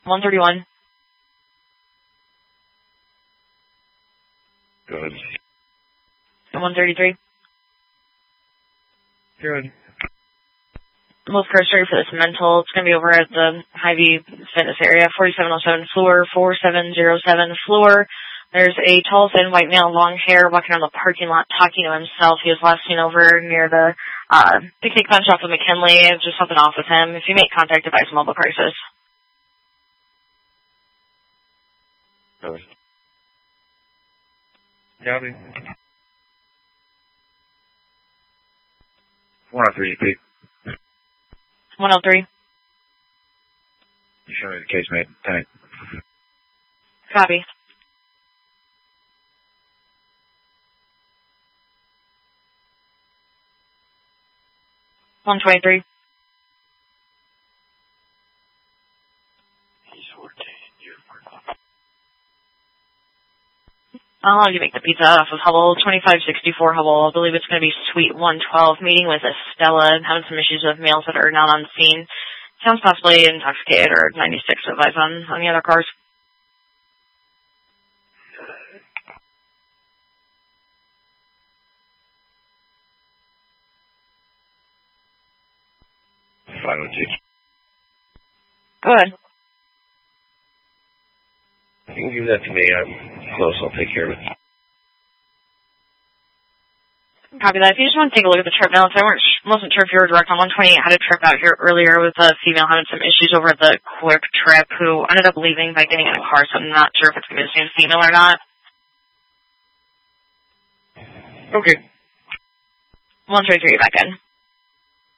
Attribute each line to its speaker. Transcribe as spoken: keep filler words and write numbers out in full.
Speaker 1: one thirty-one.
Speaker 2: Good.
Speaker 1: one thirty-three.
Speaker 2: Good.
Speaker 1: Most car straight for this mental. It's going to be over at the Hy-Vee fitness area, forty-seven oh seven floor, four seven oh seven floor. There's a tall, thin, white male, long hair, walking around the parking lot, talking to himself. He was last seen over near the uh, picnic bench off of McKinley. Just something off with him. If you make contact, advise mobile crisis.
Speaker 2: Good. Copy. one oh three, Pete.
Speaker 1: one oh three.
Speaker 2: You show me the case, mate. Tank.
Speaker 1: Copy. one twenty-three. I'll have you make the pizza off of Hubble, twenty-five sixty-four Hubble. I believe it's going to be Suite one twelve, meeting with Estella, having some issues with males that are not on scene. Sounds possibly intoxicated or ninety-six advice on, on the other cars.
Speaker 2: five oh two.
Speaker 1: Go ahead.
Speaker 2: You can give that to me. I'm close. I'll take care of it.
Speaker 1: Copy that. If you just want to take a look at the trip notes, I weren't, wasn't sure if you were direct on one twenty-eight. I had a trip out here earlier with a female having some issues over at the Quick Trip who ended up leaving by getting in a car, so I'm not sure if it's going to be the same female or not.
Speaker 2: Okay.
Speaker 1: one twenty-three, back in.